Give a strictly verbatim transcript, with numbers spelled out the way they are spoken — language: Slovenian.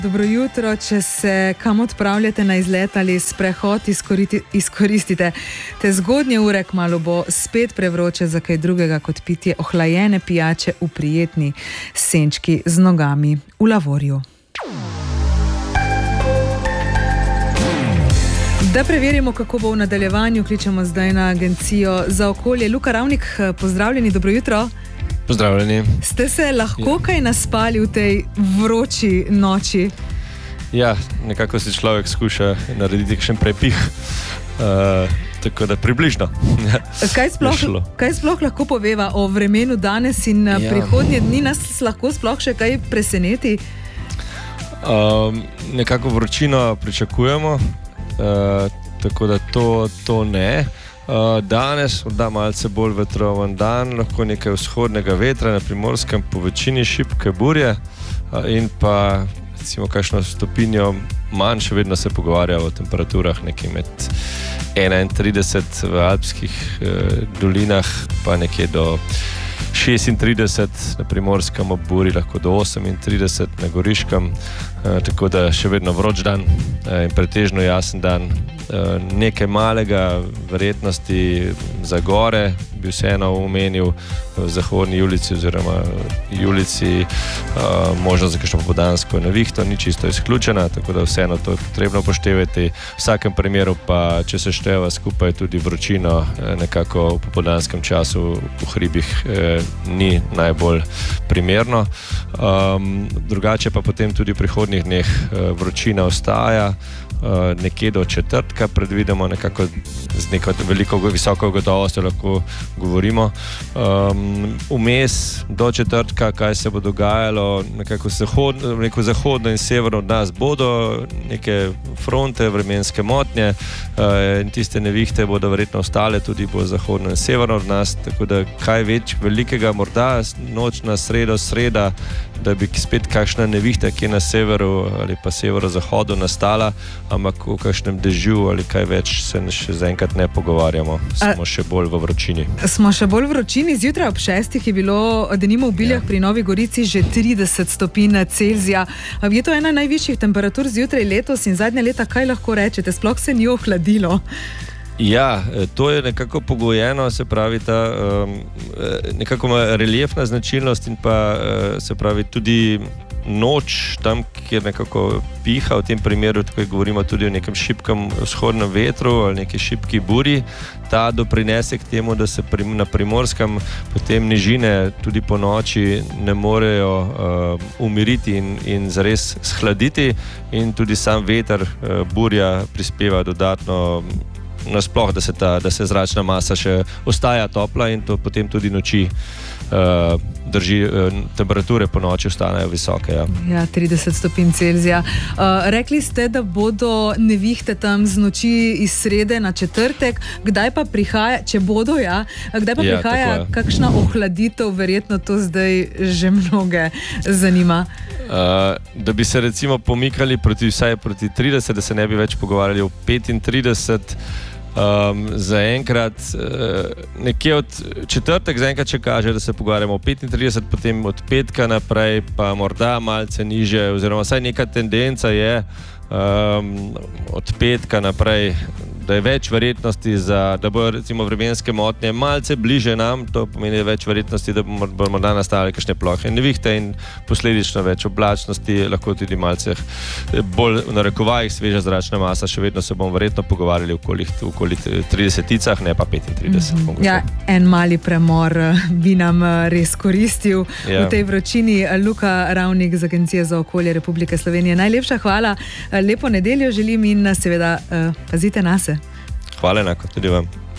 Dobro jutro, če se kam odpravljate na izlet ali sprehod, izkoristite te zgodnje ure, kmalu bo spet prevroče za kaj drugega kot pitje ohlajene pijače v prijetni senčki z nogami v lavorju. Da preverimo, kako bo v nadaljevanju, kličemo zdaj na Agencijo za okolje. Luka Ravnik, pozdravljeni, dobro jutro. Pozdravljeni. Ste se lahko kaj naspali v tej vroči noči? Ja, nekako si človek skuša narediti kakšen prepih, uh, tako da približno. Kaj sploh, kaj sploh lahko poveva o vremenu danes in ja. prihodnje dni? Nas lahko sploh še kaj preseneti? Um, nekako vročino pričakujemo, uh, tako da to, to ne. Uh, danes, da malce bolj vetroven dan, lahko nekaj vzhodnega vetra na Primorskem, po večini šibke burje uh, in pa recimo kakšno stopinjo manj, še vedno se pogovarja o temperaturah nekje med enaintrideset v alpskih uh, dolinah, pa nekje do šestintrideset na Primorskem, ob burji lahko do osemintrideset na Goriškem, uh, tako da še vedno vroč dan uh, in pretežno jasen dan. Nekaj malega verjetnosti za gore bi vseeno omenil v zahodni Julici oziroma Julici, uh, možno za kakšno popoldansko nevihto, ni čisto izključena, tako da vseeno to je potrebno upoštevati. V vsakem primeru pa, če se števa skupaj tudi vročino, nekako v popoldanskem času v hribih eh, ni najbolj primerno. Um, drugače pa potem tudi v prihodnjih dneh eh, vročina ostaja. Uh, nekje do četrtka predvidimo, nekako z neko veliko visoko gotovostjo lahko govorimo. Um, vmes do četrtka, kaj se bo dogajalo, nekako zahod, neko zahodno in severno od nas bodo neke fronte, vremenske motnje uh, in tiste nevihte bodo verjetno ostale tudi bo zahodno in severno od nas, tako da kaj več velikega, morda noč na sredo, sreda, da bi spet kakšna nevihta, ki je na severu ali pa severozahodu nastala, ampak v kakšnem dežju ali kaj več se še zaenkrat ne pogovarjamo. Smo A, še bolj v vročini. Smo še bolj v vročini. Zjutraj ob šestih je bilo, denimo v Biljah ja. pri Novi Gorici, že trideset stopinj Celzija. Je to ena najvišjih temperatur zjutraj letos in zadnja leta, kaj lahko rečete? Sploh se ni ohladilo. Ja, to je nekako pogojeno, se pravi ta um, nekako reliefna značilnost in pa se pravi tudi noč, tam, kjer nekako piha, v tem primeru tako govorimo tudi o nekem šibkem vzhodnem vetru ali neki šibki burji, ta doprinese k temu, da se pri, na Primorskem potem nižine tudi po noči ne morejo uh, umiriti in, in zares shladiti in tudi sam veter uh, burja prispeva dodatno nasploh, da se, ta, da se zračna masa še ostaja topla in to potem tudi noči uh, drži, uh, temperature po noči ostanejo visoke. Ja, ja trideset stopinj Celzija. Uh, rekli ste, da bodo nevihte tam z noči iz srede na četrtek. Kdaj pa prihaja, če bodo, ja, kdaj pa ja, prihaja kakšna ohladitev, verjetno to zdaj že mnoge zanima? Uh, da bi se recimo pomikali proti, vsaj proti trideset, da se ne bi več pogovarjali o petintrideset. Um, zaenkrat uh, nekje od četrtek zaenkrat še kaže, da se pogovarjamo o petintrideset, potem od petka naprej pa morda malce niže, oziroma vsaj neka tendenca je um, od petka naprej, da je več verjetnosti, za, da bodo recimo vremenske motnje malce bliže nam, to pomeni več verjetnosti, da bomo morda nastale kakšne plohe nevihte in posledično več oblačnosti, lahko tudi malce bolj v narekovajih sveža zračna masa, še vedno se bomo verjetno pogovarjali okoli trideseticah, ne pa petintrideset. Mm-hmm. Ja, en mali premor bi nam res koristil ja. v tej vročini. Luka Ravnik z Agencije za okolje Republike Slovenije. Najlepša hvala, lepo nedeljo želim in seveda pazite nase. Hvala enako, tudi vam.